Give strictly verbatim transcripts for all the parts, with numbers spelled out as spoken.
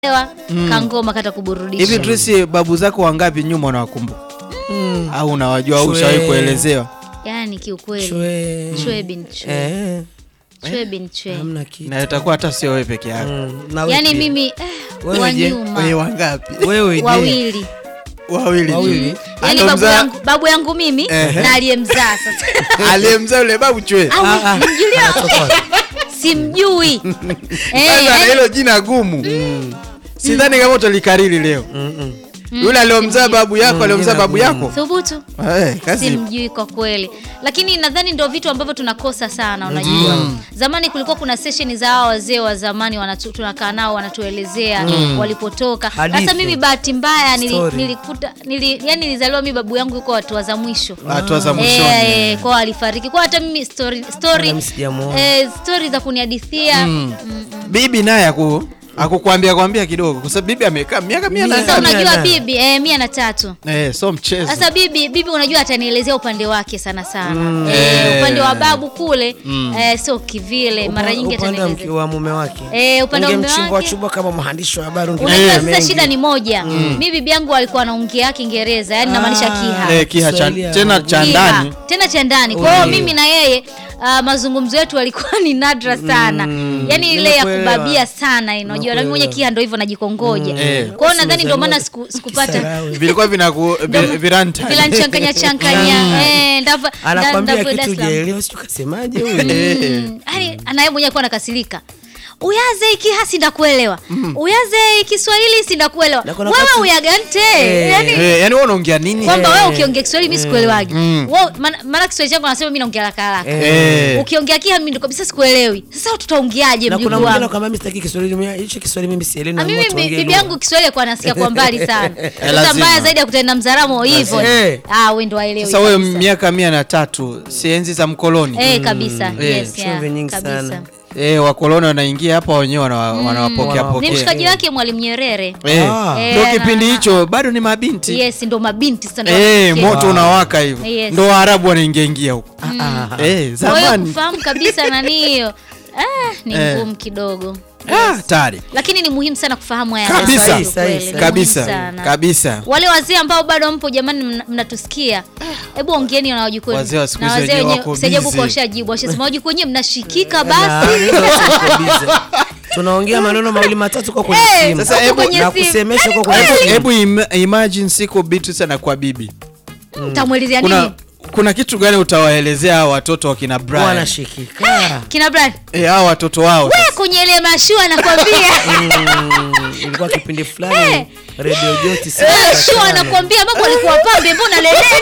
Mm. Kangoma kata kuburudisha. Hivi Tracy, babu zako wangapi nyuma unawakumbuka? Mm. Au unawajua au ushawahi kuelezewa? Yaani kiukweli. Chwe. Chwe bin chwe. Eh. Chwe bin chwe. Hamna kitu. Na itakuwa hata sio wewe peke yako. Mm. Yaani mimi eh, wa nyuma. Wewe wangapi? Wewe je? Wawili. Wawili. Wawili. Yaani babu yangu, babu yangu mimi na aliyemzaa sasa. Aliyemzaa yule babu Chwe. Ah, simjui. Eh, ana hilo jina gumu. Mm. Sidhani kama utalikariri leo. Mm -mm. Yule aliyomzaa babu yako, mm, aliyomzaa babu yako. Thubutu. Eh, kazi. Simjui kwa kweli. Lakini nadhani ndio vitu ambavyo tunakosa sana, unajua. Mm. Zamani kulikuwa kuna session za hao wazee wa zamani wanatu, tunakaa nao wanatuelezea mm. walipotoka. Sasa mimi bahati mbaya nilikuta nili, yani nilizaliwa mimi babu yangu yuko watu wa za mwisho. Watu wa za mwisho. Eh, kwa alifariki. Kwa hata mimi story story eh story za kunihadithia. Mm. Mm -mm. Bibi naye aku akukwambia kwambia kidogo kwa sababu bibi amekaa miaka mia na sasa unajua bibi eh mia na tatu. Eh, so mchezo. Sasa bibi bibi unajua atanielezea upande wake sana sana. Mm. Eh, upande wa babu kule mm. eh sio kivile mara nyingi atanielezea. Upande wa mume wake. Eh, upande wa mume wake. Ungemchimba chumba kama mwandishi wa habari ungeeleza. Sasa shida ni moja. Mm. Mimi bibi yangu alikuwa anaongea Kiingereza, yani namaanisha kiha. Eh, kiha cha, tena cha ndani. Tena cha ndani. Kwa hiyo mimi na yeye Uh, mazungumzo yetu yalikuwa ni nadra sana. Mm, yani ile ya kubabia sana unajua. Na mimi mwenye kia ndio hivyo najikongoja. Mm. Kwa hiyo nadhani ndio maana siku, sikupata vilikuwa vinaku viranta. Vilanchanganya changanya. Eh, ndava anakuambia kitu hujaelewa sio kasemaje huyu. Yaani anaye mwenyewe alikuwa anakasirika. Uyaze iki hasi ndakuelewa. Mm. Uyaze Kiswahili si ndakuelewa. Wewe uyagante. Eh, yani eh, yani wewe unaongea nini? Kwamba wewe ukiongea Kiswahili mimi sikuelewagi. Mm. Wewe maana Kiswahili changu anasema mimi naongea haraka haraka. Eh. Ukiongea kia mimi ndo kabisa sikuelewi. Sasa tutaongeaje mjukuu wangu? Na kuna kama mimi sitaki Kiswahili, mimi hicho Kiswahili mimi sielewi na mimi tuongee. Bibi yangu Kiswahili kwa nasikia kwa mbali sana. Sasa mbaya zaidi ya kutenda mzaramo hivyo. Ah, wewe ndo waelewi. Sasa wewe miaka mia na tatu si enzi za mkoloni. Eh, kabisa. Yes, kabisa. Eh, wakoloni wanaingia hapa wenyewe wanawapokea pokea. Ni mshikaji wake Mwalimu Nyerere. Eh, ndio kipindi hicho bado ni mabinti. Yes, ndio mabinti sana. Eh, moto unawaka hivyo. Ndio Waarabu wanaingia ingia huko. Eh, zamani. Kufahamu kabisa nani hiyo. Ah, ni ngumu kidogo. Ah, tayari. Lakini ni muhimu sana kufahamu haya kabisa. Kabisa. Kabisa. Wale wazee ambao bado mpo jamani mnatusikia. Hebu ongeeni na wajukuu. Wazee wa siku hizi wako sijabu kwa washajibu. Washasema wajukuu wenyewe mnashikika basi. Tunaongea maneno mawili matatu kwa kwenye simu. Sasa hebu na kusemesha kwa kwenye simu. Hebu imagine siko bitu sana kwa bibi. Utamuelezea nini? Kuna kitu gani utawaelezea hao watoto wa kina Brian? Wanashikika. Kina Brian? Eh, hao watoto wao. Wewe kwenye ile mashua nakwambia. Ilikuwa kipindi fulani Radio Joti sana. Mashua anakuambia mambo alikuwa pambe mbona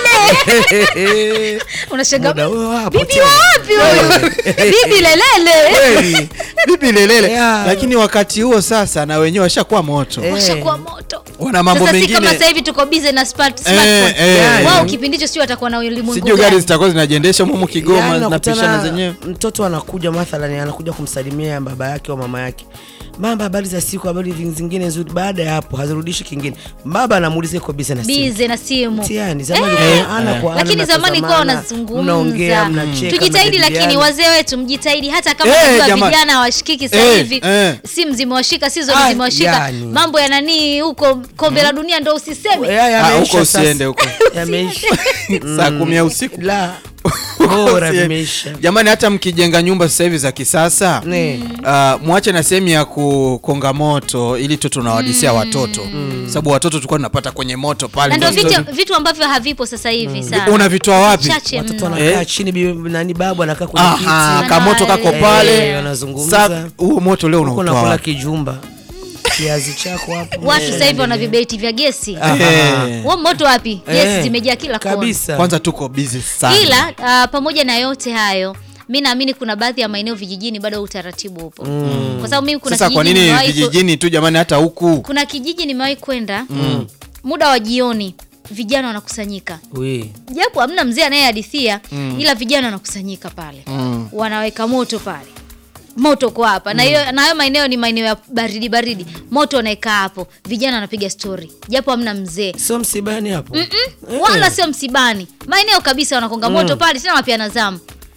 lelele. Unashangaa. Bibi wapi huyo? Bibi lelele. Bibi lelele. Lakini wakati huo sasa na wenyewe washakuwa moto. Washakuwa moto. Wana mambo mengine. Sasa kama sasa hivi tuko busy na smartphone. Wao kipindi hicho sio atakuwa na ulimwengu. Sijui gari zitakuwa zinajiendesha mumu Kigoma zinapishana zenyewe. Mtoto anakuja mathalan anakuja kumsalimia baba yake au mama yake. Mama, habari za siku, habari zingine nzuri. Baada ya hapo hazirudishi kingine. Baba anamuuliza iko busy na simu. Busy na simu. Tiani zamani kwa ana kwa ana. Lakini zamani kwa wanazungumza. Mnaongea, mnacheka. Tujitahidi lakini wazee wetu mjitahidi hata kama unajua vijana hawashikiki sasa hivi. Simu zimewashika, sizo zimewashika. Mambo ya nani huko kombe la dunia ndio usiseme. Huko usiende huko. Yameisha. Saa kumi ya usiku. La. Bora vimeisha. Jamani, hata mkijenga nyumba sasa hivi za kisasa, uh, muache na sehemu ya kukonga moto ili tu tunawadisia mm. watoto. Mm. Sababu watoto tulikuwa tunapata kwenye moto pale. Ndio vitu vitu ambavyo havipo sasa hivi mm. sana. Unavitoa wapi? Watoto wanakaa chini, nani babu anakaa kwenye kiti. Ah, kama moto kako pale wanazungumza. Huo moto leo unatoa. Kuna kula kijumba. Kiazi chako hapo. Watu sasa hivi wana vibeti vya gesi. Wao moto wapi? Gesi zimejaa kila kona. Kabisa. Kwanza tuko busy sana. Ila uh, pamoja na yote hayo mimi naamini kuna baadhi ya maeneo vijijini bado utaratibu upo. Mm. Kwa sababu mimi kuna sasa kijiji. Sasa kwa nini vijijini tu jamani hata huku? Kuna kijiji nimewahi kwenda mm. muda wa jioni vijana wanakusanyika. Oui. Japo hamna mzee anayehadithia mm. ila vijana wanakusanyika pale. Mm. Wanaweka moto pale. Moto kwa hapa. Mm. Na hiyo na hayo maeneo ni maeneo ya baridi baridi. Moto unaika hapo. Vijana wanapiga story. Japo hamna mzee. Sio msibani hapo. Mm -mm. Wala sio msibani. Maeneo kabisa wanakonga moto mm. pale tena wapiana zamu.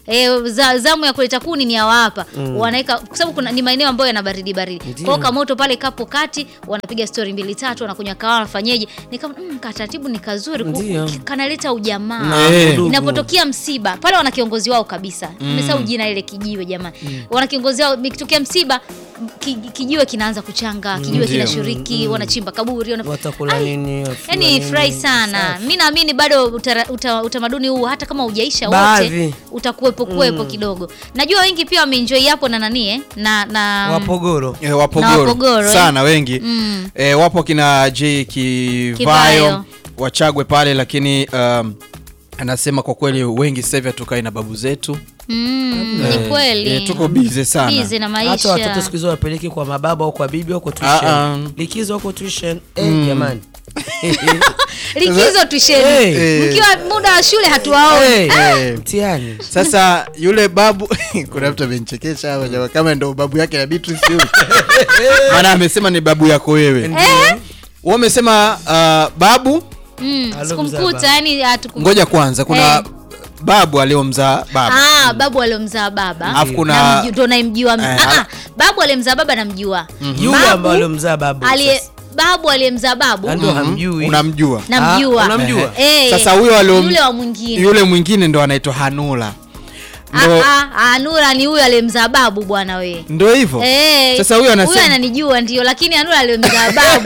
E, za, zamu ya kuleta kuni ni hawa hapa. Mm. Wanaeka kwa sababu kuna ni maeneo ambayo yana baridi baridi. Kwa hiyo moto pale kapo kati, wanapiga story mbili tatu, wanakunywa kahawa, wanafanyaje? Nikama mm, kataratibu ni kazuri, kanaleta ujamaa. Inapotokea msiba, pale wana kiongozi wao kabisa. Nimesahau mm. jina ile kijiwe jamani. Mm. Wana kiongozi wao, ikitokea msiba ki, kijiwe kinaanza kuchanga, kijiwe mm. kinashiriki, mm. wanachimba kaburi, wana watakula nini? Yaani furahi sana. Mimi naamini bado utara, uta, utamaduni huu hata kama hujaisha wote utakuwepo kuwepo mm. kidogo. Najua wengi pia wameenjoy hapo na nani eh na na Wapogoro. Eh, Wapogoro. Wapogoro sana eh? Wengi. Mm. Eh, wapo kina J Kivayo Wachagwe pale, lakini um, anasema kwa kweli wengi sasa hivi hatukai na babu zetu. Mm, ni kweli. Eh, tuko busy sana. Busy na maisha. Hata watoto siku hizo wapeleke kwa mababa au kwa bibi au kwa tuition. Uh, uh. Likizo kwa tuition. Eh mm. jamani. Likizo tuition. Hey. Mkiwa muda wa shule hatuwaoni. Hey. Ah. Hey. Mtihani. Sasa yule babu kuna mtu amenichekesha hapa jamaa kama ndio babu yake na Beatrice yule. Maana amesema ni babu yako wewe. Eh? Wao wamesema uh, babu mm, sikumkuta yani atukumkuta. Ngoja kwanza kuna hey. babu aliyomzaa baba. Ah, babu aliyomzaa baba. Alafu kuna ndo naimjua mimi. Ah ah, babu aliyemzaa baba namjua. Yule ambaye aliyomzaa babu. Ale babu aliyemzaa babu. Ndio hamjui. Unamjua. Namjua. Unamjua. Sasa huyo aliyom yule wa mwingine. Yule mwingine ndo anaitwa Hanula. Ndo ah Hanula ni huyo aliyemzaa babu bwana wewe. Ndio hivyo. Hey, sasa huyo anasema huyo ananijua ndio, lakini Hanula aliyemzaa babu.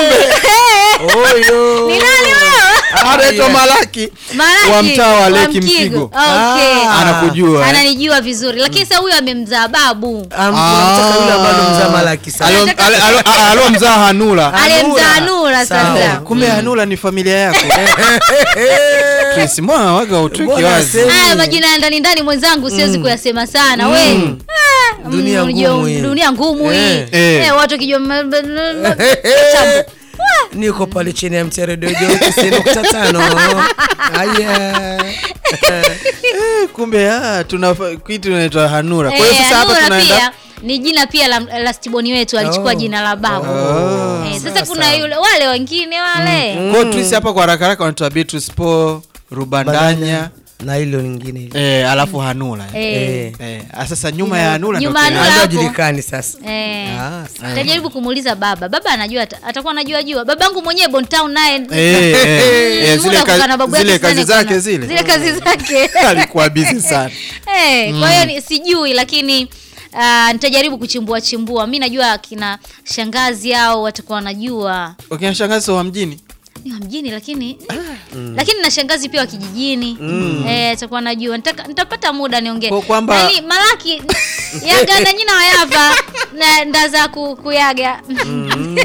Oyo. Ni nani wewe? Anaitwa Malaki. Malaki wa mtaa wa Lake Mkigo. Okay. Ah, anakujua. Ananijua vizuri. Lakini sasa huyo amemzaa babu. Anataka yule ambaye mzaa Malaki sasa. Alomzaa Hanula. Alimzaa Hanula sasa. Kumbe Hanula ni familia yako. Kisimwa waga utuki wazi. Haya majina ya ndani ndani mwenzangu siwezi kuyasema sana wewe. Dunia ngumu hii. Dunia ngumu hii. Eh, watu kijua niko pale chini ya mtere dojo tisini nukta tano. Haya. Kumbe ah tuna kitu inaitwa Hanura. Kwa hiyo sasa hapa tunaenda ni jina pia la, la stiboni wetu alichukua oh. jina la babu. Oh. Eh, sasa kuna yule wale wengine wale. Mm. Kwa hiyo twisi hapa kwa haraka haraka wanaitwa Beatrice Po, Rubandanya na hilo lingine hilo. Eh, alafu Hanula. Eh. Eh, sasa nyuma ya Hanula ndio anajulikana sasa. Eh. Ah, tajaribu kumuuliza baba. Baba anajua atakuwa anajua jua. Babangu mwenyewe Bon Town naye. Eh, eh, zile zile kazi zake zile. Zile kazi zake. Alikuwa busy sana. Eh, kwa hiyo sijui lakini Uh, nitajaribu kuchimbua chimbua. Mimi najua kina shangazi yao watakuwa wanajua. Okay, shangazi wa mjini? Ni wa mjini lakini ah. mm. lakini na shangazi pia wa kijijini. Mm. Eh, atakuwa anajua. Nitaka nitapata muda niongee. Yaani Malaki yaga na nyina wayava na ndaza ku, kuyaga. Mm.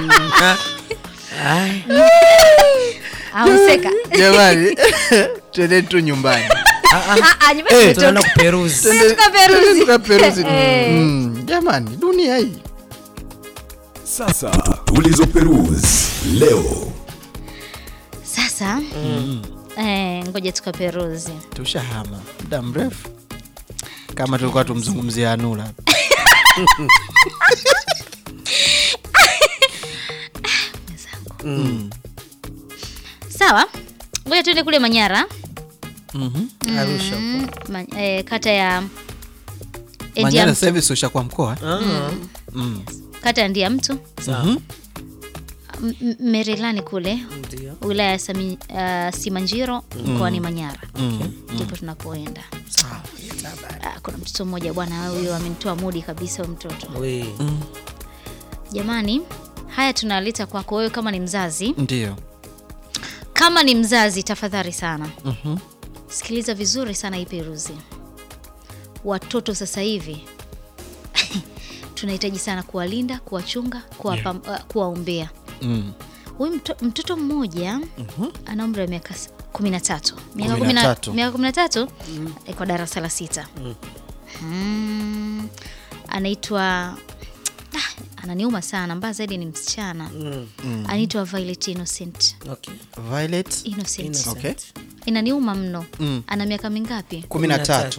Ai. Auseka. Jamani, twende tu nyumbani. Ah ah, nyumbani tunaenda kuperuzi. Tukaperuzi. Tukaperuzi. Mm, jamani, dunia hii. Sasa tulizoperuzi leo. Sasa mm. eh ngoja tukaperuzi. Tushahama muda mrefu. Kama tulikuwa tumzungumzia Hanula. Mm. Sawa. Ngoja tuende kule Manyara. Mhm. Mm Arusha. Man, eh, kata ya Manyara service ushakuwa mkoa. Mm. Mm. Kata ya Ndia Mtu. Sawa. Merelani kule. Ndio. Wilaya ya Sami, uh, Simanjiro mkoani Manyara. Okay. Ndipo mm. tunapoenda. Sawa. Uh, kuna mtoto mmoja bwana huyo amenitoa mudi kabisa huyo mtoto. We. Mm. Jamani, haya tunaleta kwako wewe kama ni mzazi. Ndio. Kama ni mzazi tafadhali sana. Mhm. Mm sikiliza vizuri sana hii peruzi. Watoto sasa hivi tunahitaji sana kuwalinda, kuwachunga, kuwapa, yeah. uh, kuwaombea. Mm. Huyu mto, mtoto mmoja mm-hmm. ana umri wa miaka kumi na tatu. Miaka kumi na tatu mm. kwa darasa la sita. Mm. Mm. Anaitwa ah, ananiuma sana, mbaya zaidi ni msichana. Mm. Mm. Anaitwa Violet Innocent. Okay. Violet Innocent. Innocent. Okay. Inaniuma mno. Mm. Ana miaka mingapi? kumi na tatu.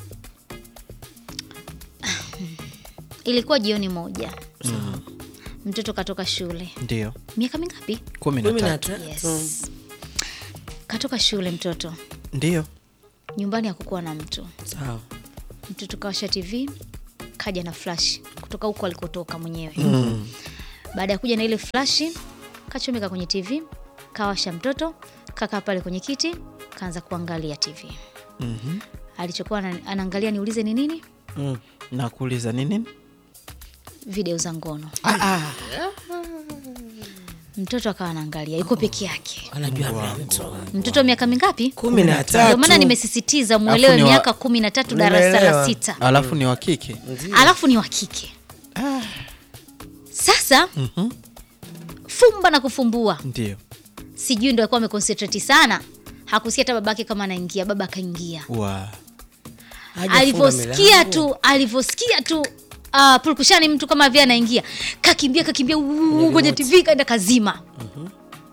Ilikuwa jioni moja. Mm. Mtoto katoka shule. Ndio. Miaka mingapi? kumi na tatu. Yes. Katoka shule mtoto. Ndio. Nyumbani hakukuwa na mtu. Sawa. Mtoto kawasha T V, kaja na flash kutoka huko alikotoka mwenyewe. Mm. Baada ya kuja na ile flash, kachomeka kwenye T V, kawasha mtoto, kaka pale kwenye kiti, kaanza kuangalia T V. Mhm. Alichokuwa anaangalia niulize ni nini? Mm. Na kuuliza ni nini? Video za ngono. Ah ah. Mtoto akawa anaangalia, yuko peke yake. Anajua mtoto. Mtoto miaka mingapi? kumi na tatu. Ndio maana nimesisitiza muelewe miaka kumi na tatu darasa la sita. Alafu ni wa kike. Alafu ni wa kike. Ah. Sasa mhm. Fumba na kufumbua. Ndio. Sijui ndio alikuwa ameconcentrate sana. Hakusikia hata babake kama anaingia, baba akaingia. Wow. Alivyosikia tu, alivyosikia tu Uh, pulkushani mtu kama vile anaingia, kakimbia kakimbia kwenye T V kaenda kazima. Mhm.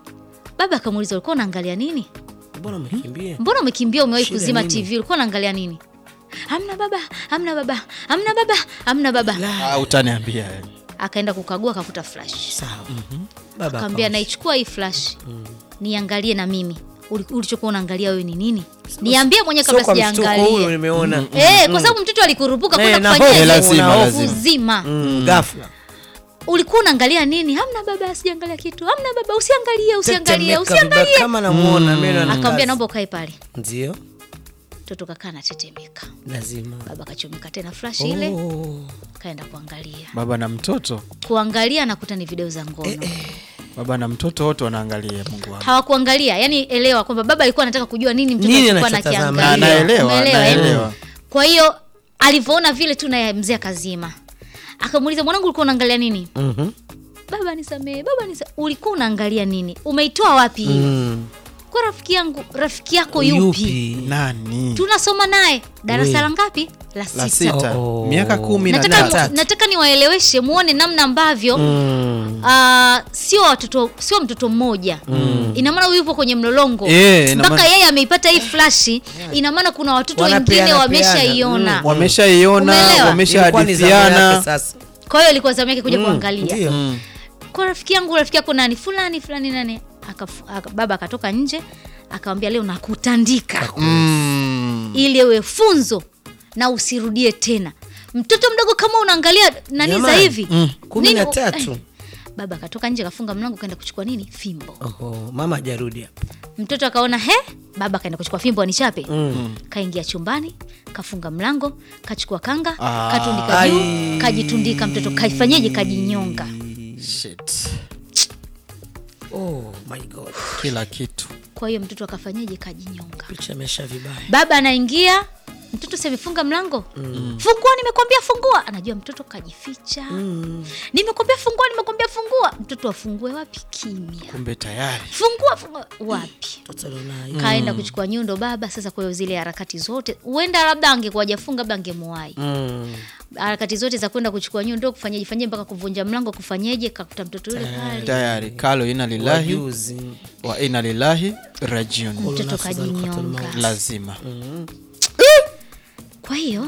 Baba akamuuliza ulikuwa unaangalia nini? Mbona umekimbia? Mbona umekimbia umewahi kuzima T V? Ulikuwa unaangalia nini? Hamna baba, hamna baba, hamna baba, hamna baba. Ah, utaniambia. Akaenda kukagua akakuta flash. Sawa. Mhm. Baba akamwambia naichukua hii flash. Mm. Niangalie na mimi. Ulichokuwa unaangalia wewe ni nini? Niambie mwenyewe kabla sijaangalia. Sio kwa nimeona. Eh, kwa sababu mtoto alikurupuka kwenda kufanyia lazima uzima. Ghafla. Ulikuwa unaangalia nini? Hamna baba, sijaangalia kitu. Hamna baba, usiangalie, usiangalie, usiangalie. Kama namuona mimi na akamwambia naomba ukae pale. Ndio. Mtoto kakaa na tetemeka. Lazima. Baba kachomeka tena flash ile. Oh. Kaenda kuangalia. Baba na mtoto. Kuangalia nakuta ni video za ngono. Eh, eh. Baba na mtoto wote wanaangalia, Mungu wangu. Hawakuangalia, yani elewa kwamba baba alikuwa anataka kujua nini mtoto alikuwa anakiangalia. Anaelewa, anaelewa. Kwa hiyo alivyoona vile tu na mzee akazima. Akamuuliza mwanangu ulikuwa unaangalia nini? Mhm. Mm baba nisamee, baba nisamee. Ulikuwa unaangalia nini? Umeitoa wapi hiyo? Mm. Kwa rafiki yangu, rafiki yako yupi? Yupi? Nani? Tunasoma naye darasa la ngapi? La sita. La sita. Oh. Miaka kumi na tatu. Nataka niwaeleweshe muone namna ambavyo mm. uh, sio watoto sio mtoto mmoja. Mm. Ina maana yupo kwenye mlolongo. E, mpaka yeye ameipata hii flash, ina maana kuna watoto wengine wameshaiona. Mm. Wameshaiona, wameshahadithiana. Kwa hiyo ilikuwa zamu yake kuja mm. kuangalia. Mm. Kwa rafiki yangu, rafiki yako nani? Fulani fulani nani? Aka, aka, baba akatoka nje akamwambia leo nakutandika mm. ili ewe funzo na usirudie tena. Mtoto mdogo kama unaangalia nani za hivi mm. kumi na tatu. Baba akatoka nje kafunga mlango kaenda kuchukua nini? Fimbo. Oho, mama hajarudi hapo. Mtoto akaona he, baba kaenda kuchukua fimbo anichape. Mm. Kaingia chumbani, kafunga mlango, kachukua kanga, ah. katundika juu, kajitundika mtoto kaifanyaje kajinyonga. Shit. Oh my god. Kila kitu. Kwa hiyo mtoto akafanyaje kajinyonga. Picha imesha vibaya. Baba anaingia, mtoto sasa amefunga mlango. Mm. Fungua, nimekwambia fungua. Anajua mtoto kajificha. Mm. Nimekwambia fungua, nimekwambia fungua. Mtoto afungue wapi? Kimya. Kumbe tayari. Fungua, fungua wapi? Mm. Kaenda kuchukua nyundo baba. Sasa kwa hiyo zile harakati zote, huenda labda angekuwa hajafunga labda angemuai. Mm. Harakati zote za kwenda kuchukua nyundo kufanyaje fanyaje mpaka kuvunja mlango kufanyaje kakuta mtoto yule pale. Tayari. Kalo ina lillahi wa ina lillahi rajiun. Mtoto kajinyonga. Lazima. Mm. Kwa hiyo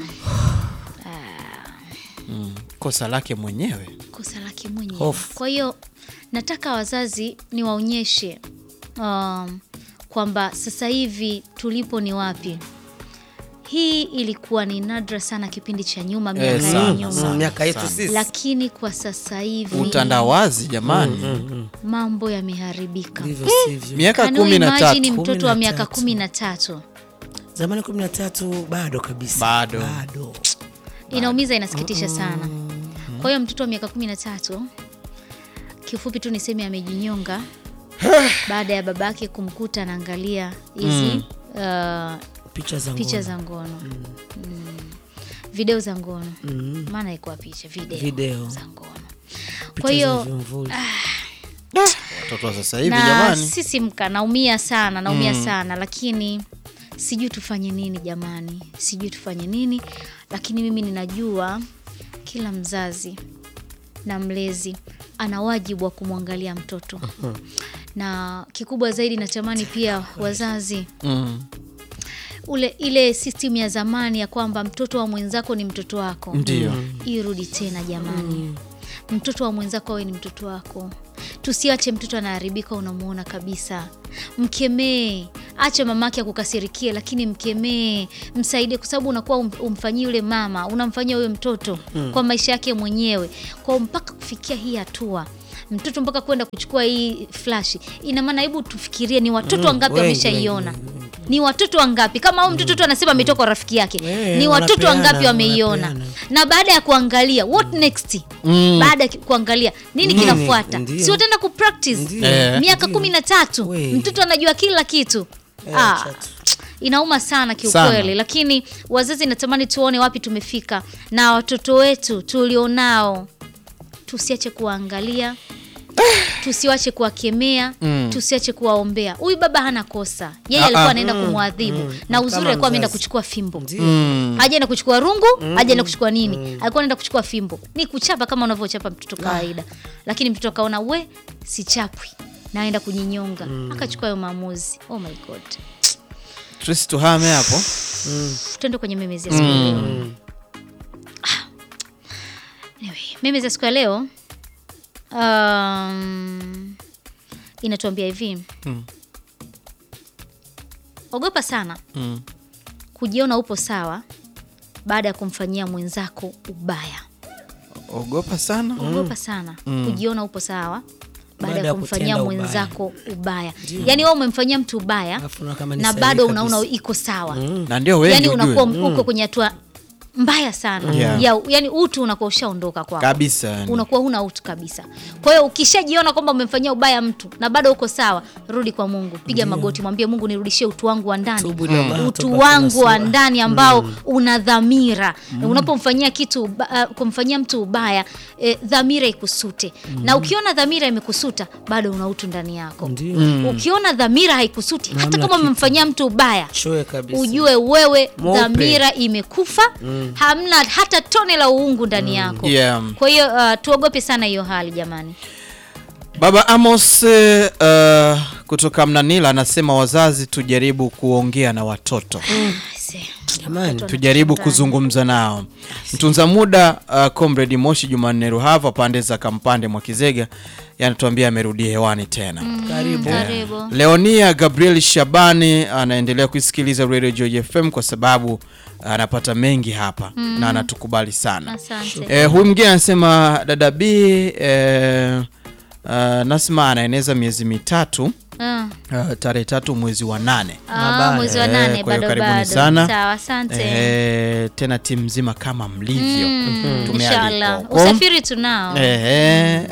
mm. kosa lake mwenyewe. Kosa lake mwenyewe. Of. Kwa hiyo nataka wazazi niwaonyeshe um, kwamba sasa hivi tulipo ni wapi. Hii ilikuwa ni nadra sana kipindi cha nyuma miaka eh, ya nyuma. Miaka yetu sisi. Lakini kwa sasa hivi utandawazi jamani. Mm, mm, mm. Mambo yameharibika. Ndivyo sivyo. Miaka kumi na tatu. Ni mtoto wa miaka kumi na tatu. Zamani kumi na tatu bado kabisa. Bado. Bado. Inaumiza, inasikitisha sana. Kwa hiyo mtoto wa miaka kumi na tatu kifupi tu niseme amejinyonga baada ya babake kumkuta anaangalia hizi mm. uh, picha za picha za ngono. Mm. Mm. Video za ngono. Mm. Maana iko picha, video, video za ngono. Kwa hiyo watoto wa sasa hivi jamani. Sisi mka naumia sana, naumia mm. sana lakini sijui tufanye nini jamani. Sijui tufanye nini lakini mimi ninajua kila mzazi na mlezi ana wajibu wa kumwangalia mtoto. Uh-huh. Na kikubwa zaidi natamani pia wazazi mm. ule ile system ya zamani ya kwamba mtoto wa mwenzako ni mtoto wako. Ndio. Irudi tena jamani. Mm. Mtoto wa mwenzako wewe ni mtoto wako. Tusiache mtoto anaharibika unamuona kabisa. Mkemee, acha mamake akukasirikie, lakini mkemee, msaidie, kwa sababu unakuwa um, umfanyie yule mama, unamfanyia yule mtoto mm. kwa maisha yake mwenyewe. Kwa mpaka kufikia hii hatua mtoto mpaka kwenda kuchukua hii flash, ina maana hebu tufikirie ni watoto wangapi wameshaiona, ni watoto wangapi kama huyu mtoto tu anasema ametoka kwa rafiki yake, Hey, ni watoto wangapi wameiona, wanapeana. Na baada ya kuangalia what next mm. baada ya kuangalia nini Nini? kinafuata, Ndiyo. si utaenda ku practice Ndiyo. miaka kumi na tatu We. mtoto anajua kila kitu. Eh, ah, chat. inauma sana kiukweli, lakini wazazi natamani tuone wapi tumefika na watoto wetu tulionao, tusiache kuangalia, tusiwache kuwakemea, mm. tusiache kuwaombea. Huyu baba hana kosa, yeye alikuwa anaenda kumwadhibu mm. na uzuri alikuwa ameenda kuchukua fimbo mm. hajaenda kuchukua rungu mm. hajaenda kuchukua nini mm. alikuwa anaenda kuchukua fimbo, ni kuchapa kama unavyochapa mtoto kawaida ah. lakini mtoto akaona we sichapwi, naenda kujinyonga mm. akachukua hayo maamuzi. Oh my god, Tracy tuhame hapo mm. twende kwenye memezi ya siku ya leo mm. ah. anyway, memezi ya siku ya leo Um, inatuambia hivi mm. ogopa sana mm. kujiona upo sawa baada ya kumfanyia mwenzako ubaya. Ogopa sana Ogopa sana mm. kujiona upo sawa baada ya kumfanyia mwenzako ubaya, yani wewe umemfanyia mtu ubaya na bado unaona iko sawa mm. na ndio wewe, yani unakuwa mm. uko kwenye hatua mbaya sana yeah. ya, yani utu unakuwa ushaondoka kwako kabisa, yani unakuwa huna utu kabisa. Kwa hiyo ukishajiona kwamba umemfanyia ubaya mtu na bado uko sawa, rudi kwa Mungu, piga yeah. magoti, mwambie Mungu, nirudishie utu wangu wa ndani mm. utu wangu wa ndani ambao mm. una dhamira mm. unapomfanyia kitu uh, kumfanyia mtu ubaya eh, dhamira ikusute mm. na ukiona dhamira imekusuta bado una utu ndani yako mm. ukiona dhamira haikusuti hata kama umemfanyia mtu ubaya, ujue wewe Mope. dhamira imekufa mm. hamna hata tone la uungu ndani yako yeah. Kwa hiyo uh, tuogope sana hiyo hali jamani. Baba Amos uh, kutoka Mnanila anasema wazazi tujaribu kuongea na watoto mm. Jamani, tujaribu kuzungumza nao. Mtunza muda uh, Comrade Moshi Jumanne Ruhava pande za Kampande mwa Kizega yanatuambia amerudi hewani tena mm. Karibu. Yeah. Karibu. Leonia Gabriel Shabani anaendelea kusikiliza Radio Joy F M kwa sababu anapata mengi hapa mm. na anatukubali sana. Eh, huyu mwingine anasema dada B eh, uh, Nasma anaeneza miezi mitatu Uh. Uh, tarehe tatu mwezi wa nane ah, mwezi wa nane eh, bado karibuni sana. Sawa, asante. Eh, tena timu nzima kama mlivyo mm, inshallah usafiri tunao eh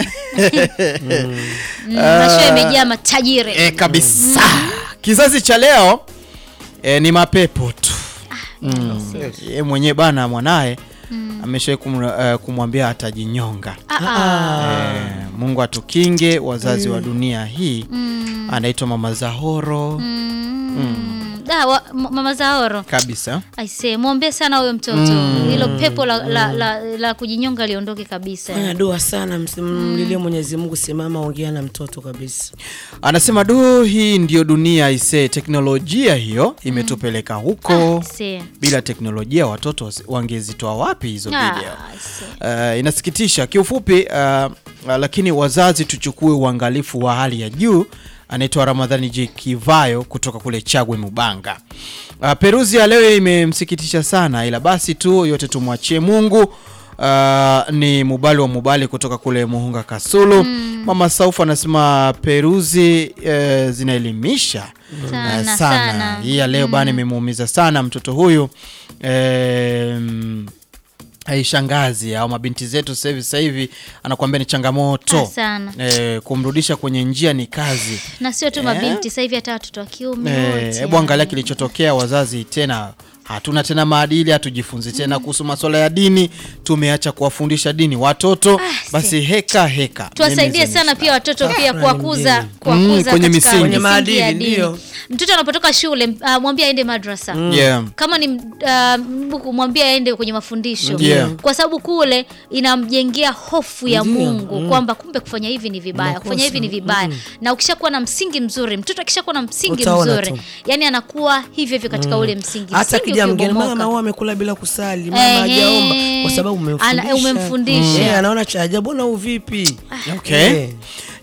mm, masho yamejaa matajiri eh, kabisa mm. Kizazi cha leo eh, ni mapepo tu ah, mm. Yeye mwenyewe bana mwanae mm. ameshawahi kum, uh, kumwambia atajinyonga ah, ah. Eh, Mungu atukinge wazazi mm. wa dunia hii mm. Anaitwa Mama Zahoro mm. Mm. Da, wa, Mama Zahoro kabisa. Aisee, muombe sana huyo mtoto hilo mm. pepo la, la, la, la kujinyonga liondoke kabisa. Fanya dua sana, mlilie mm. Mwenyezi Mungu, simama ongea na mtoto kabisa. Anasema do hii ndio dunia aisee, teknolojia hiyo imetupeleka huko. Ah, bila teknolojia watoto wangezitoa wapi hizo video? Ah, uh, inasikitisha kiufupi uh, uh, lakini wazazi tuchukue uangalifu wa hali ya juu. Anaitwa Ramadhani J Kivayo kutoka kule Chagwe Mubanga. Uh, Peruzi ya leo imemsikitisha sana, ila basi tu yote tumwachie Mungu. Uh, ni Mubali wa Mubali kutoka kule Muhunga Kasulu. Mm. Mama Saufa anasema Peruzi uh, zinaelimisha sana, uh, sana. sana. Hii ya leo mm. bani imemuumiza sana mtoto huyu. Um, Shangazi au mabinti zetu sasa hivi sasa hivi anakuambia ni changamoto eh, kumrudisha kwenye njia ni kazi, na sio tu mabinti eh, sasa hivi hata watoto wa kiume wote. Hebu angalia kilichotokea, wazazi tena hatuna tena maadili, hatujifunzi tena mm. kuhusu masuala ya dini, tumeacha kuwafundisha dini watoto. Ah, basi heka heka tuwasaidie sana pia watoto pia kuwakuza kuwakuza kwenye misingi, kwenye maadili. Ndio mtoto anapotoka shule uh, mwambie aende madrasa mm. yeah. kama ni uh, mwambie aende kwenye mafundisho yeah. kwa sababu kule inamjengea hofu ya Ndiyo. Mungu mm. kwamba kumbe kufanya hivi ni vibaya, Makosa. kufanya hivi ni vibaya mm. na ukishakuwa na msingi mzuri, mtoto akishakuwa na msingi Utaona mzuri tu. Yani anakuwa hivyo hivyo katika mm. ule msingi. Hata kija mgeni mama wao amekula bila kusali, mama hajaomba kwa sababu umemfundisha. Umemfundisha. Eh, anaona cha ajabu na uvipi. Okay.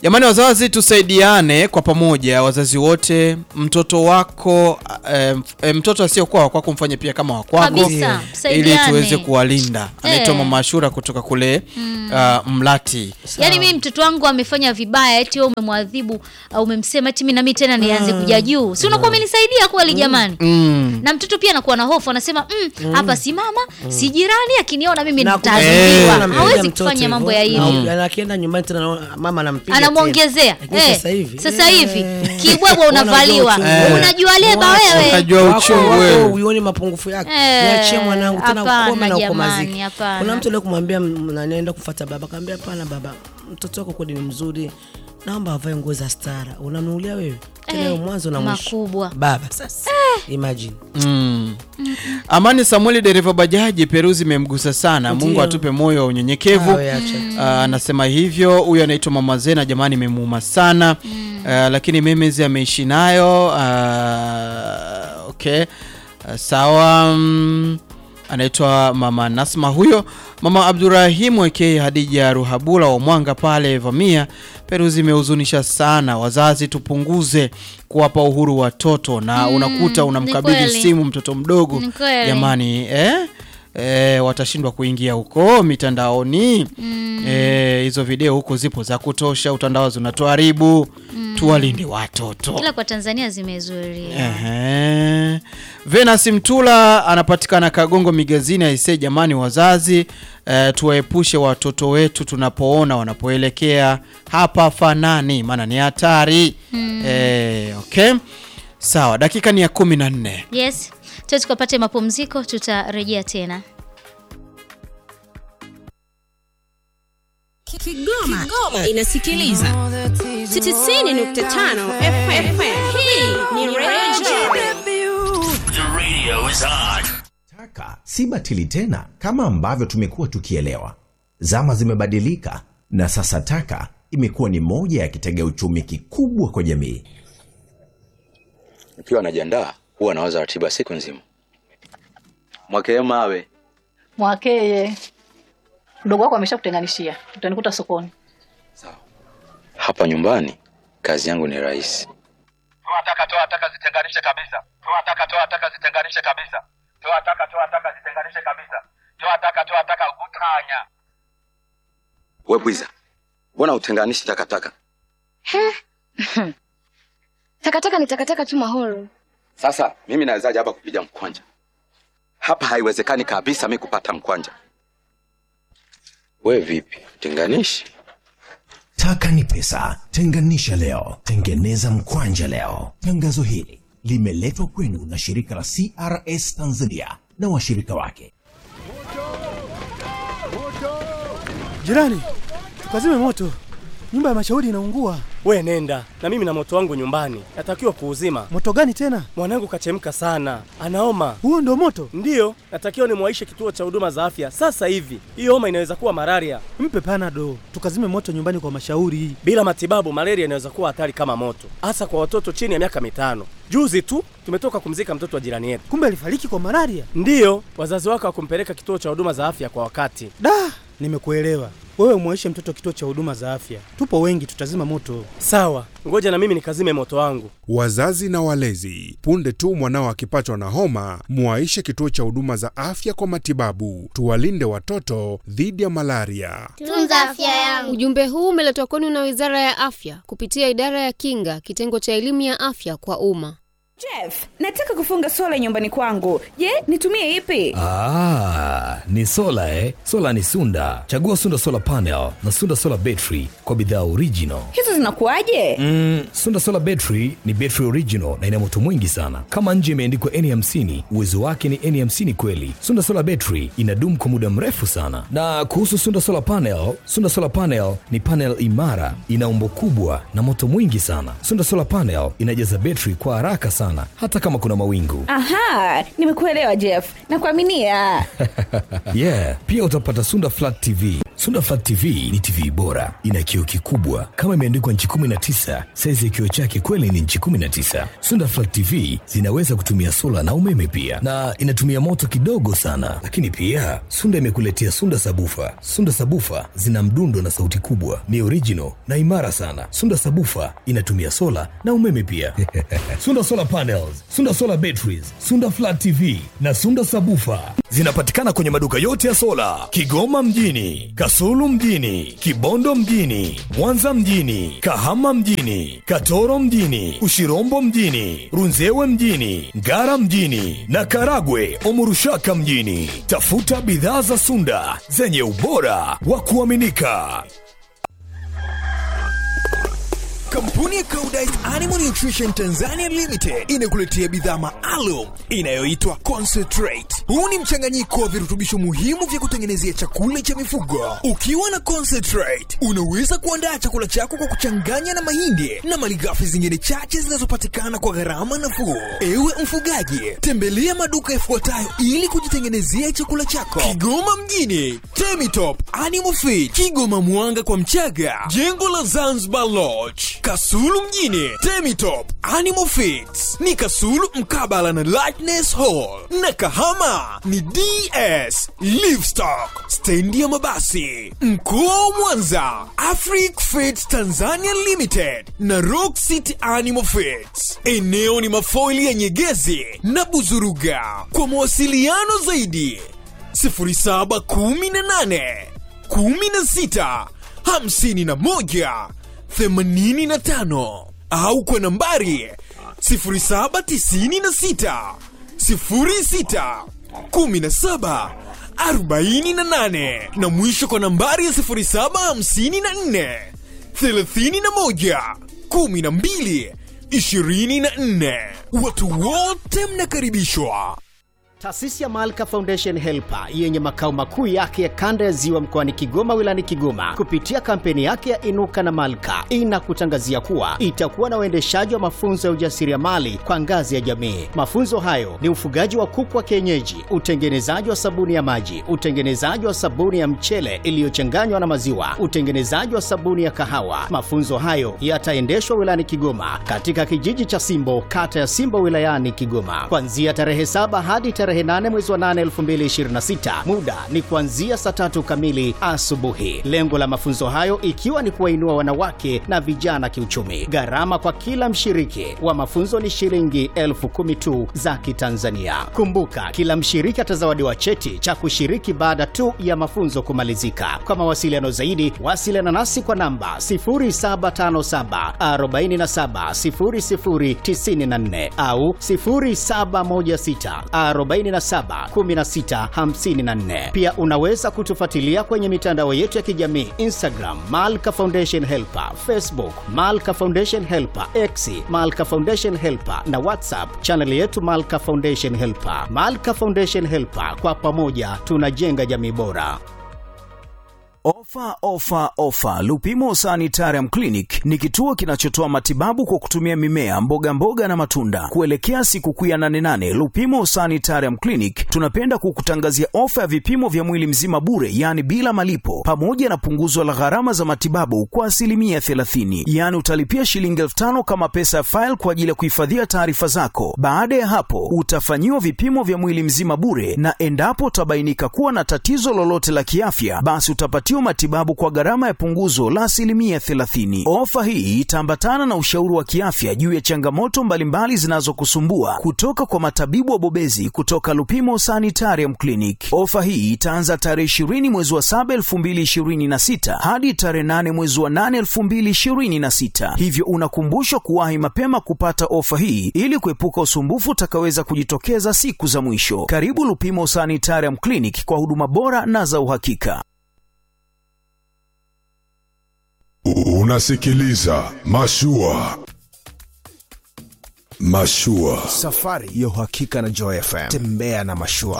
Jamani wazazi, tusaidiane kwa pamoja, wazazi wote. Mtoto wako e, e, mtoto asiyokuwa wako kumfanye pia kama wako kabisa, ili tuweze kuwalinda. hey. Anaitwa Mama Ashura kutoka kule mm. uh, Mlati. Yaani mimi mtoto wangu amefanya vibaya eti wewe umemwadhibu au umemsema eti mimi na mimi tena nianze mm. kuja juu. Si unakuwa umenisaidia kweli jamani? mm. Na mtoto pia anakuwa na hofu, anasema mm, hapa mm. si mama, mm. si jirani, akiniona mimi nitaadhibiwa. hey. Hawezi kufanya mambo ya hivi. mm. Anakienda nyumbani tena mama anampiga. Anamuongezea. Eh, sasa hivi. Sasa hivi kibwebwa unavaliwa. Unajua leba wewe. Unajua uchungu wewe. Uione mapungufu yake. Niachie mwanangu tena ukome na ukomaziki. Kuna mtu leo kumwambia anaenda kufuata baba, akamwambia hapana baba, mtoto wako kweli ni mzuri, naomba avae nguo za stara. Unanunulia wewe tena eh, mwanzo na mwisho baba. Sasa eh. imagine. mm. Amani Samueli, dereva bajaji, Peruzi imemgusa sana. Ndiyo. Mungu atupe moyo wa unyenyekevu. Anasema uh, hivyo. Huyu anaitwa Mama Zena, jamani imemuuma sana. mm. uh, lakini memezi ameishi nayo. uh, okay uh, sawa. um, anaitwa Mama Nasma huyo. Mama Abdurrahim aka Hadija Ruhabula wa Mwanga pale Vamia, Peruzi imehuzunisha sana. Wazazi tupunguze kuwapa uhuru watoto na mm, unakuta unamkabidhi simu mtoto mdogo. Jamani eh eh watashindwa kuingia huko mitandaoni. mm. Eh hizo video huko zipo za kutosha, utandawazi unatuharibu. mm. Tuwalinde watoto. Kila kwa Tanzania zimezuria. Ehe. Venus Mtula anapatikana Kagongo Migazini, aisee jamani wazazi, e, tuwaepushe watoto wetu tunapoona wanapoelekea hapa fanani, maana ni hatari. mm. Eh okay. Sawa, dakika ni ya kumi na nne. Yes. Tuta tukapate mapumziko, tutarejea tena. Kigoma, Kigoma inasikiliza tisini nukta tano F M. Hii ni Radio. The radio is on. Taka si batili tena kama ambavyo tumekuwa tukielewa. Zama zimebadilika na sasa taka imekuwa ni moja ya kitega uchumi kikubwa kwa jamii. Nikiwa najiandaa huwa nawaza ratiba siku nzima. Mwakee mawe. Mwakee. Ndugu wako ameshakutenganishia. Utanikuta sokoni. Sawa. Hapa nyumbani kazi yangu ni rahisi. Toa taka, toa taka zitenganishe kabisa. Toa taka, toa taka zitenganishe kabisa. Toa taka, toa taka zitenganishe kabisa. Toa taka, toa taka ukutanya. Wewe Bwiza, mbona utenganishi takataka? He? Takataka ni takataka tu Mahoro. Sasa mimi nawezaje hapa kupiga mkwanja? Hapa haiwezekani kabisa mimi kupata mkwanja. Wewe vipi? Tenganishi? Taka ni pesa. Tenganisha leo, tengeneza mkwanja leo. Tangazo hili limeletwa kwenu na shirika la C R S Tanzania na washirika wake. Jirani, tukazime moto. Nyumba ya Mashauri inaungua. We nenda, na mimi na moto wangu nyumbani. Natakiwa kuuzima. Moto gani tena? Mwanangu kachemka sana. Anaoma. Huo ndio moto? Ndio, natakiwa nimwaishe kituo cha huduma za afya sasa hivi. Hiyo homa inaweza kuwa malaria. Mpe Panado, tukazime moto nyumbani kwa Mashauri. Bila matibabu malaria inaweza kuwa hatari kama moto, hasa kwa watoto chini ya miaka mitano. Juzi tu tumetoka kumzika mtoto wa jirani yetu. Kumbe alifariki kwa malaria? Ndio, wazazi wake hawakumpeleka kituo cha huduma za afya kwa wakati. Da, nimekuelewa. Wewe umwaishe mtoto kituo cha huduma za afya. Tupo wengi, tutazima moto. Sawa, ngoja na mimi nikazime moto wangu. Wazazi na walezi, punde tu mwanao akipatwa na homa, mwaishe kituo cha huduma za afya kwa matibabu. Tuwalinde watoto dhidi ya malaria. Tunza afya yangu. Ujumbe huu umeletwa kwenu na Wizara ya Afya kupitia Idara ya Kinga, kitengo cha elimu ya afya kwa umma. Jeff, nataka kufunga sola nyumbani kwangu. Je, nitumie ipi? Ah, ni sola eh. Sola ni Sunda. Chagua Sunda Solar Panel na Sunda Solar Battery kwa bidhaa original. Hizo zinakuaje? Mm, Sunda Solar Battery ni battery original na ina moto mwingi sana. Kama nje imeandikwa N hamsini, uwezo wake ni N hamsini kweli. Sunda Solar Battery inadumu kwa muda mrefu sana. Na kuhusu Sunda Solar Panel, Sunda Solar Panel ni panel imara, ina umbo kubwa na moto mwingi sana. Sunda Solar Panel inajaza battery kwa haraka sana, hata kama kuna mawingu. Aha, nimekuelewa Jeff. Nakuaminia. Yeah, pia utapata Sunda Flat T V. Sunda Flat T V ni T V bora, ina kioo kikubwa kama imeandikwa nchi kumi na tisa. Size ya kioo chake kweli ni nchi kumi na tisa. Sunda Flat T V zinaweza kutumia sola na umeme pia, na inatumia moto kidogo sana. Lakini pia Sunda imekuletea Sunda Sabufa. Sunda Sabufa zina mdundo na sauti kubwa, ni original na imara sana. Sunda Sabufa inatumia sola na umeme pia. Sunda Solar Panels, Sunda Solar Batteries, Sunda Flat T V na Sunda Sabufa zinapatikana kwenye maduka yote ya sola Kigoma mjini, Kasulu mjini, Kibondo mjini, Mwanza mjini, Kahama mjini, Katoro mjini, Ushirombo mjini, Runzewe mjini, Ngara mjini na Karagwe Omurushaka mjini. Tafuta bidhaa za Sunda zenye ubora wa kuaminika. Kampuni ya Koudijt Animal Nutrition Tanzania Limited inakuletea bidhaa maalum inayoitwa Concentrate. Huu ni mchanganyiko wa virutubisho muhimu vya kutengenezea chakula cha mifugo. Ukiwa na Concentrate, unaweza kuandaa chakula chako kwa kuchanganya na mahindi na malighafi zingine chache zinazopatikana kwa gharama nafuu. Ewe mfugaji, tembelea maduka yafuatayo ili kujitengenezea chakula chako: Kigoma mjini, Temitop Animal Feed, Kigoma Mwanga kwa Mchaga, jengo la Zanzibar Lodge. Kasulu mjini, Temitop Animal Feeds ni Kasulu mkabala na Lightness Hall, na Kahama ni D S Livestock stendi ya mabasi. Mkoa wa Mwanza, Afric Feeds Tanzania Limited na Rock City Animal Feeds. Eneo ni mafoili ya Nyegezi na Buzuruga. Kwa mawasiliano zaidi sifuri saba kumi na nane kumi na sita hamsini na moja themanini na tano au kwa nambari sifuri saba tisini na sita sifuri sita kumi na saba arobaini na nane na mwisho kwa nambari ya sifuri saba hamsini na nne thelathini na moja kumi na mbili ishirini na nne. Watu wote mnakaribishwa. Taasisi ya Malka Foundation Helper yenye makao makuu yake ya kanda ya Ziwa mkoani Kigoma wilayani Kigoma kupitia kampeni yake ya Inuka na Malka inakutangazia kuwa itakuwa na uendeshaji wa mafunzo ya ujasiriamali kwa ngazi ya jamii. Mafunzo hayo ni ufugaji wa kuku wa kienyeji, utengenezaji wa sabuni ya maji, utengenezaji wa sabuni ya mchele iliyochanganywa na maziwa, utengenezaji wa sabuni ya kahawa. Mafunzo hayo yataendeshwa wilayani Kigoma katika kijiji cha Simbo, kata ya Simbo wilayani Kigoma, kuanzia tarehe saba hadi tarehe nane mwezi wa nane elfu mbili ishirini na sita. Muda ni kuanzia saa tatu kamili asubuhi. Lengo la mafunzo hayo ikiwa ni kuwainua wanawake na vijana kiuchumi. Gharama kwa kila mshiriki wa mafunzo ni shilingi elfu kumi tu za Kitanzania. Kumbuka, kila mshiriki atazawadiwa cheti cha kushiriki baada tu ya mafunzo kumalizika. Kwa mawasiliano zaidi, wasiliana nasi kwa namba sifuri saba tano saba arobaini na saba sifuri sifuri tisini na nne au sifuri saba moja sita arobaini na saba kumi na sita hamsini na nne. Pia unaweza kutufuatilia kwenye mitandao yetu ya kijamii: Instagram Malka Foundation Helper, Facebook Malka Foundation Helper, X Malka Foundation Helper na WhatsApp channel yetu Malka Foundation Helper. Malka Foundation Helper, kwa pamoja tunajenga jamii bora. Ofa, ofa, ofa. Lupimo Sanitarium Clinic ni kituo kinachotoa matibabu kwa kutumia mimea, mboga mboga na matunda. Kuelekea sikukuu ya nane nane, Lupimo Sanitarium Clinic tunapenda kukutangazia ofa ya vipimo vya mwili mzima bure, yani bila malipo, pamoja na punguzo la gharama za matibabu kwa asilimia thelathini. Yani utalipia shilingi elfu tano kama pesa ya file kwa ajili ya kuhifadhia taarifa zako. Baada ya hapo, utafanyiwa vipimo vya mwili mzima bure, na endapo utabainika kuwa na tatizo lolote la kiafya, basi utapatiwa matibabu kwa gharama ya punguzo la asilimia thelathini. Ofa hii itaambatana na ushauri wa kiafya juu ya changamoto mbalimbali zinazokusumbua kutoka kwa matabibu wabobezi kutoka Lupimo Sanitarium Clinic. Ofa hii itaanza tarehe ishirini mwezi wa saba elfu mbili ishirini na sita hadi tarehe nane mwezi wa nane elfu mbili ishirini na sita. Hivyo unakumbushwa kuwahi mapema kupata ofa hii ili kuepuka usumbufu utakaweza kujitokeza siku za mwisho. Karibu Lupimo Sanitarium Clinic kwa huduma bora na za uhakika. Unasikiliza Mashua. Mashua, safari ya uhakika na Joy F M. Tembea na Mashua.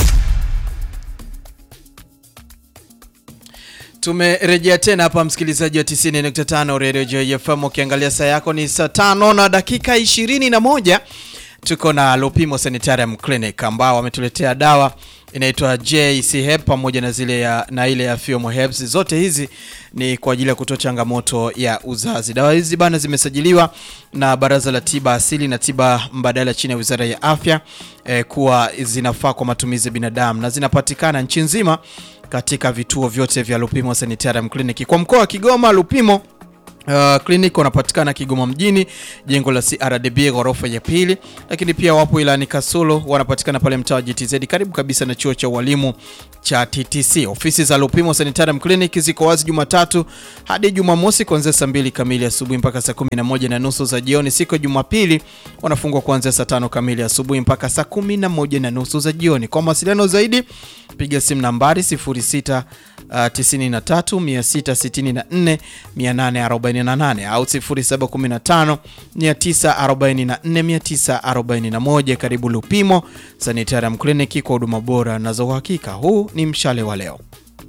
Tumerejea tena hapa msikilizaji wa tisini nukta tano Radio Joy F M. Ukiangalia saa yako ni saa tano na dakika ishirini na moja. Tuko na Lupimo Sanitarium Clinic ambao wametuletea dawa inaitwa J C Herb pamoja na zile ya na ile ya Fiomo Herbs. Zote hizi ni kwa ajili ya kutoa changamoto ya uzazi. Dawa hizi bana zimesajiliwa na Baraza la Tiba Asili na Tiba Mbadala chini ya Wizara ya Afya eh, kuwa zinafaa kwa matumizi ya binadamu na zinapatikana nchi nzima katika vituo vyote vya Lupimo Sanitarium Clinic. Kwa mkoa wa Kigoma, Lupimo Uh, clinic wanapatikana Kigoma mjini, jengo la C R D B ghorofa ya pili, lakini pia wapo ilani Kasulu, wanapatikana pale mtaa wa G T Z karibu kabisa na chuo cha walimu cha T T C. Ofisi za Lupimo Sanitarium Clinic ziko wazi Jumatatu hadi Jumamosi kuanzia saa mbili kamili asubuhi mpaka saa kumi na moja na nusu za jioni. Siku ya Jumapili wanafungwa kuanzia saa tano kamili asubuhi mpaka saa kumi na moja na nusu za jioni. Kwa mawasiliano zaidi piga simu nambari sifuri sita tisini na tatu mia sita sitini na nne mia nane arobaini na nane au sifuri saba kumi na tano mia tisa arobaini na nne mia tisa arobaini na moja. Karibu Lupimo Sanitarium Clinic kwa huduma bora na za uhakika. Huu ni mshale wa leo.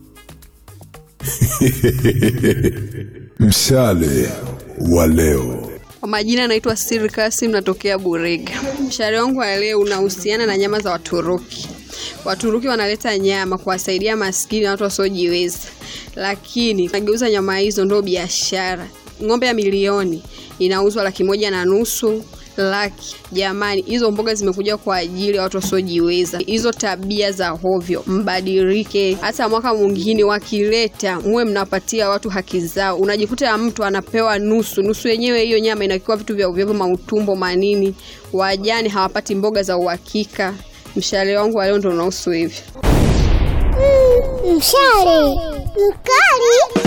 Mshale wa leo. Kwa majina naitwa Siri Kasim, natokea Burega. Mshale wangu wa leo unahusiana na nyama za Waturuki. Waturuki wanaleta nyama kuwasaidia maskini na watu wasiojiweza, lakini nageuza nyama hizo ndio biashara. Ng'ombe ya milioni inauzwa laki moja na nusu, laki. Jamani, hizo mboga zimekuja kwa ajili ya watu wasiojiweza. Hizo tabia za hovyo mbadilike. Hata mwaka mwingine wakileta, muwe mnapatia watu haki zao. Unajikuta mtu anapewa nusu, nusu yenyewe hiyo nyama inakiwa vitu vya ovyo, mautumbo manini. Wajane hawapati mboga za uhakika. Mshale wangu wa leo ndio unahusu hivi. Mm, mshale mkali.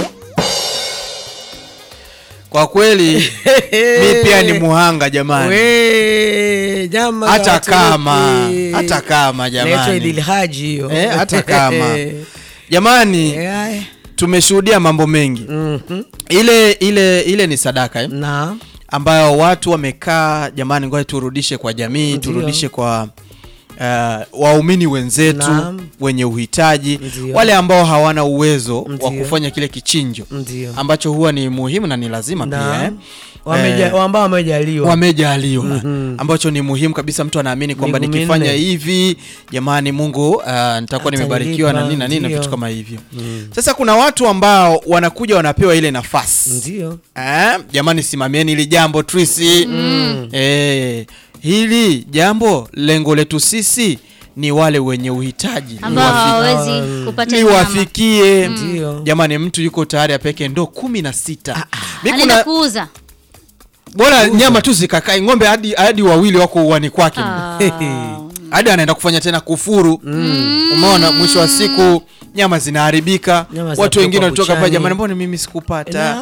Kwa kweli mimi pia ni muhanga jamani. We, jama hata kama hata kama jamani. Naitwa Idil Haji hiyo. Eh, hata kama. Jamani, tumeshuhudia mambo mengi. Mhm. Ile ile ile ni sadaka eh? Naam. Ambayo watu wamekaa jamani, ngoja turudishe kwa jamii, Ndiyo. turudishe kwa Uh, waumini wenzetu Naam. wenye uhitaji Ndiyo. wale ambao hawana uwezo Ndiyo. wa kufanya kile kichinjo Ndiyo. ambacho huwa ni muhimu na ni lazima Naam. pia eh? Wameja, eh, ambao wamejaliwa wamejaliwa mm-hmm. ambacho ni muhimu kabisa. Mtu anaamini kwamba nikifanya hivi jamani Mungu uh, nitakuwa nimebarikiwa na nini na nini na vitu kama hivyo. mm. Sasa kuna watu ambao wanakuja wanapewa ile nafasi Ndiyo. eh, jamani simamieni ili jambo Trisi mm. eh hili jambo lengo letu sisi ni wale wenye uhitaji ambao hawezi kupata nyama. Niwafikie. Mm. Jamani mtu yuko tayari apeke ndo kumi na sita. Mimi kuna kuuza. Bora nyama tu zikakae ng'ombe hadi hadi wawili wako uani kwake. Hadi anaenda kufanya tena kufuru. Mm. Umeona mwisho wa siku nyama zinaharibika. Nyama watu wengine wanatoka pale jamani mbona mimi sikupata.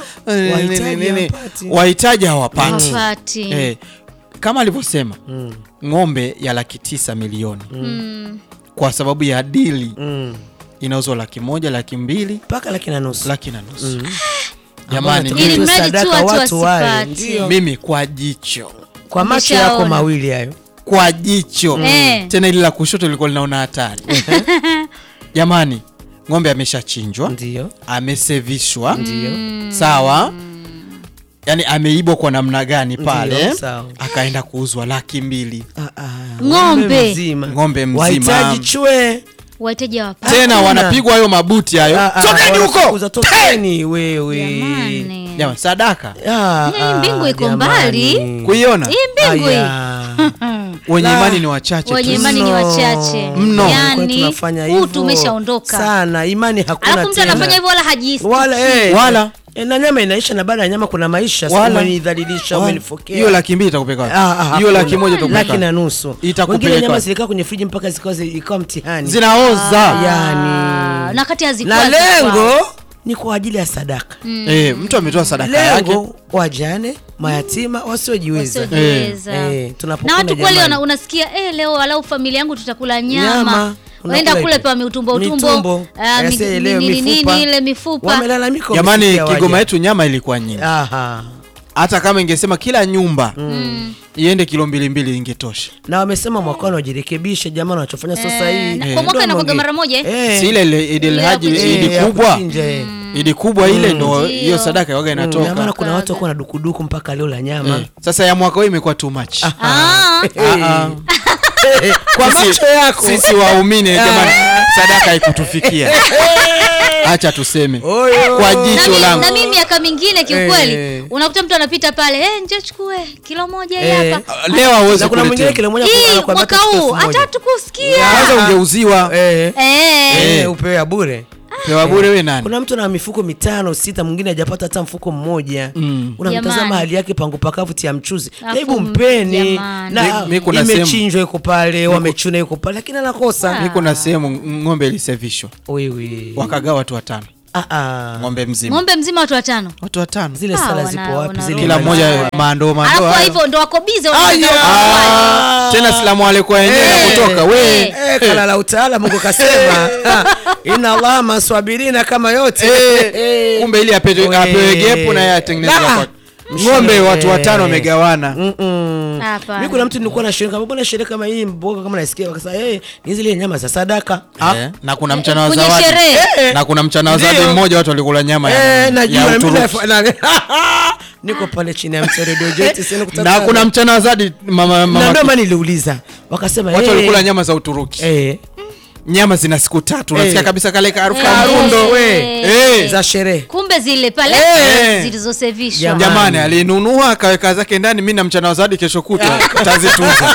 Wahitaji hawapati. Eh. Kama alivyosema mm. ng'ombe ya laki tisa milioni mm. kwa sababu ya dili mm. inauzwa laki moja, laki mbili mpaka laki na nusu. Laki na nusu. Mm. Jamani ili sadaka watu wale. Mimi kwa jicho. Kwa macho yako mawili hayo. Kwa jicho. Mm. Tena ile la kushoto lilikuwa linaona hatari. Jamani ng'ombe ameshachinjwa. Ndio. Amesevishwa. Ndio. Sawa. Yani ameibwa kwa namna gani pale akaenda kuuzwa laki mbili. Ng'ombe mzima. Ng'ombe mzima. Wahitaji chwe. Wahitaji hapa. Tena wanapigwa hayo mabuti hayo. Tokeni huko. Tokeni wewe. Jamani. Jamani sadaka. Hii mbingu iko mbali. Kuiona? Hii mbingu hii. Wenye imani ni wachache. Wenye imani ni wachache. Mno. Yani tunafanya hivyo. Tumeshaondoka. Sana imani hakuna tena. Alafu mtu anafanya hivyo wala hajisi. Wala eh. Wala E, na nyama inaisha na baada ya nyama kuna maisha. Umenidhalilisha, umenifokea. Hiyo laki mbili itakupeka wapi? Hiyo laki moja itakupeka laki na nusu. Itakupeleka. Nyama zilikaa kwenye friji mpaka zikawa ikawa mtihani. Zinaoza. Ah, yani. Na kati hazikuwa. Na lengo ni kwa ajili ya sadaka. Mm. Eh, mtu ametoa sadaka yake. Lengo wajane, mayatima, wasiojiweza. Wasiojiweza. Eh, tunapokuwa na watu kweli unasikia eh leo walau familia yangu tutakula nyama. Nyama. Waenda kule pa miutumbo utumbo, nini ile mifupa. Wamelalamika. Jamani Kigoma yetu nyama ilikuwa nyingi. Aha. Hata kama ingesema kila nyumba mm. iende kilo mbili mbili ingetosha. Na wamesema mwaka wajirekebishe jamani wanachofanya sio sahihi. Kwa mwaka inakuwa mara moja eh. Si ile Idil Haji idi kubwa. Idi kubwa ile ndo hiyo sadaka yaga inatoka. Na maana kuna watu wako na dukuduku mpaka leo la nyama. Sasa ya mwaka huu imekuwa too much. Ah. Kwa macho yako. Sisi waumini jamani, sadaka haikutufikia. Acha tuseme kwa jicho langu. Na mimi miaka mingine kiukweli unakuta mtu anapita pale, eh njoo chukue kilo moja hii hapa. Leo hauwezi kuna mwingine kilo moja kwa mwaka huu hata tukusikia. Kwanza ungeuziwa. Eh. Eh, upewe bure. Pewa bure wewe nani? Kuna mtu na mifuko mitano sita, mwingine hajapata hata mfuko mmoja. Mm. Unamtazama hali yake pangu pakavu tia mchuzi. Hebu mpeni. Na imechinjwa yuko pale, wamechuna yuko pale, lakini anakosa. Niko na sehemu ng'ombe ilisevishwa. Wewe. Wakagawa watu watano. Ah ah. Ng'ombe mzima. Ng'ombe mzima watu watano. Watu watano. Zile sala zipo wapi zile? Kila mmoja maandoo maandoo. Hapo hivyo ndo wako busy wanaanza. Tena asalamu alaykum yenyewe na kutoka. We, eh kalala utaala Mungu kasema. Inna Allah maswabirina kama yote. Kumbe ili apewe apewe gepu na yatengeneza kwa ng'ombe watu watano wamegawana. Hapa. Mimi kuna mtu nilikuwa na sherehe kama mbona sherehe kama hii mboga kama nasikia akasema eh ni zile nyama za sadaka. Eh, na kuna mchana wa zawadi. Na kuna mchana wa zawadi mmoja watu walikula nyama ya. Eh najua mimi niko pale chini ya mtoro dojeti sina kutaka. Na kuna mchana wa zawadi mama mama. Na ndio maana niliuliza. Wakasema watu walikula nyama za Uturuki. Eh. Nyama zina siku tatu unasikia hey. kabisa kale harufu ya rundo we hey. za sherehe. Kumbe zile pale hey. zilizosevishwa. Jamani, Jamani alinunua akaweka zake ndani, mimi na mchana wa zawadi kesho kutwa tazitunza.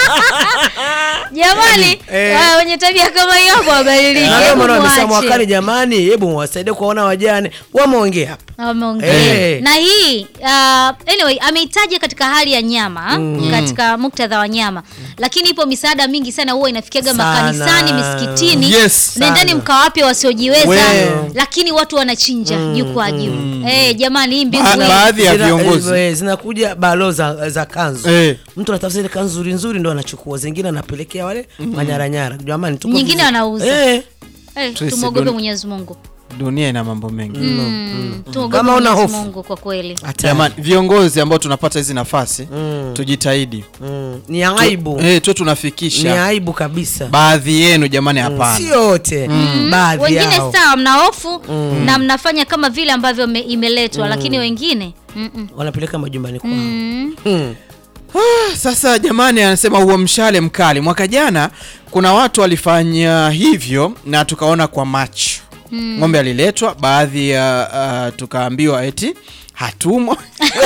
Jamani, wao wenye tabia kama hiyo hapo wabadilike. Na maana wamesema wakali jamani, hebu mwasaidie kuona wajane. Wameongea hapa. Wameongea. Hey. Na hii uh, anyway ameitaja katika hali ya nyama, mm. katika muktadha wa nyama. Lakini ipo misaada mingi sana huwa inafikiaga makanisani, misikitini. Yes, nendani mkawape wasiojiweza, well. Lakini watu wanachinja mm. juu kwa juu. Mm. Eh jamani, hii mbingu ba baadhi ya viongozi zinakuja baloza za, za kanzu. Hey. Mtu anatafuta ile kanzu nzuri nzuri ndio anachukua, zingine anapelekea wale mm. manyaranyara. Jamani tuko nyingine wanauza. Eh hey. hey, tumogope Mwenyezi Mungu. Dunia ina mambo mengi. Mm. Mm. Kama una hofu Mungu kwa kweli. Jamani, viongozi ambao tunapata hizi nafasi mm. tujitahidi. Mm. Ni aibu. Eh tu tunafikisha. Ni aibu kabisa. Baadhi yenu jamani hapana. Si yote. Mm. Baadhi wengine yao. Wengine sawa mna hofu mm. na mnafanya kama vile ambavyo imeletwa mm. lakini wengine mm -mm. wanapeleka majumbani kwao. Mm. Mm. Ah, sasa jamani anasema huo mshale mkali. Mwaka jana kuna watu walifanya hivyo na tukaona kwa macho. Hmm. Ng'ombe aliletwa, baadhi ya uh, tukaambiwa eti hatumo.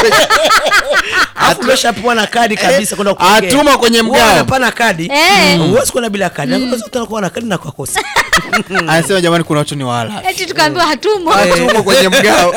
Hatumesha pewa na kadi kabisa kwenda kupokea. Hatumo kwenye mgao. Hapana kadi. Hey. Huwezi kuona bila kadi. Mm. Unaweza kutakuwa na kadi na kwa kosa. Anasema jamani kuna watu ni wala. Eti tukaambiwa hatumo. Hatumo kwenye mgao.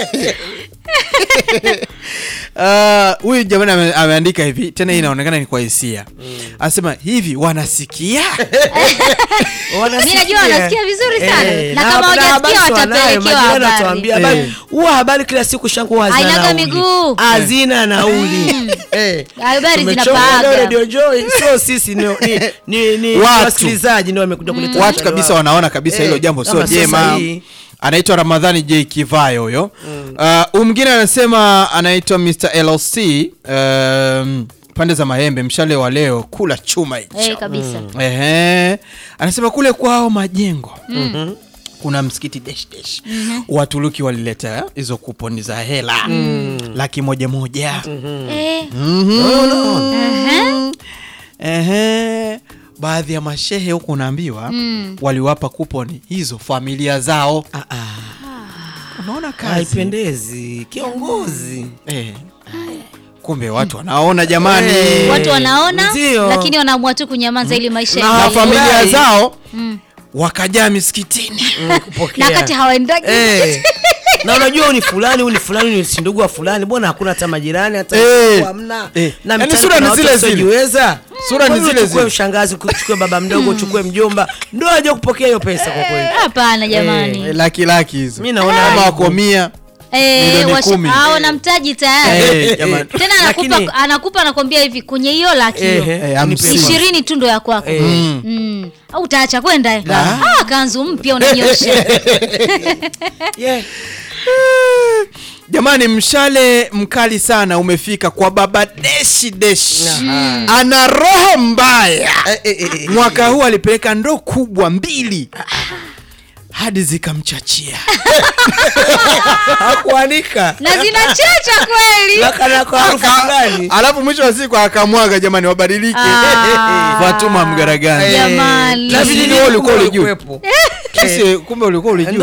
Huyu uh, jamani ameandika hivi tena mm. inaonekana ni kwa hisia. Mm. Anasema hivi wanasikia? Mimi najua wanasikia vizuri sana. Hey. Na, na kama hawajasikia watapelekewa habari. Hey. Huwa habari kila siku shangu hazina haina miguu. Hazina nauli. Eh. Habari zinapaaga. Radio Joy sio sisi ni ni ni wasikilizaji ndio wamekuja kuleta. Watu kabisa wanaona kabisa hilo jambo sio jema. Anaitwa Ramadhani J Kivayo huyo. Mm. Uh, mwingine anasema anaitwa mister L C um, pande za Mahembe, mshale wa leo kula chuma hicho. Eh kabisa. Mm. Ehe. Anasema kule kwao Majengo. Mhm. Mm kuna msikiti dash dash. Mm -hmm. Waturuki walileta hizo kuponi za hela. Mm. Laki moja moja. Mm -hmm. Eh. Mhm. Mm Ehe. Baadhi ya mashehe huko naambiwa mm. waliwapa kuponi hizo familia zao. Ah ah. Unaona kazi haipendezi kiongozi. Eh. Kumbe watu wanaona jamani. Hey. Watu wanaona Zio. Lakini wanaamua tu kunyamaza ili maisha na, na familia zao mm. wakajaa misikitini mm, kupokea. Na kati hawaendagi. Hey. Na unajua ni fulani ni fulani ni sindugu wa fulani, mbona hakuna hata majirani hata hey. hamna. Hey. Na yani sura ni zile zile. Sura ni zile zile. Chukue mshangazi, kuchukue baba mdogo, chukue mjomba, ndio aje kupokea hiyo pesa kwa kweli. Hapana jamani. Hey. Laki laki hizo. Mimi naona kama wako mia Eh, hao na mtaji tayari. Hey, tena anakupa Lakini, anakupa anakuambia hivi kwenye hiyo laki hiyo hey, ishirini tu ndo ya kwako. Hey. Mm. Mm. Au utaacha kwenda eh? Ah, kanzu mpya unanyosha. Yeah. Jamani mshale mkali sana umefika kwa baba Deshi Deshi. Ana roho mbaya. Mwaka huu alipeleka ndoo kubwa mbili. hadi zikamchachia. Hakuanika. Na zinachacha kweli. Lakana kwa harufu gani? Alafu mwisho wa siku akamwaga, jamani wabadilike. Fatuma Mgaragani. Jamani. Na vile ulikuwa unajua. Kisi kumbe ulikuwa unajua.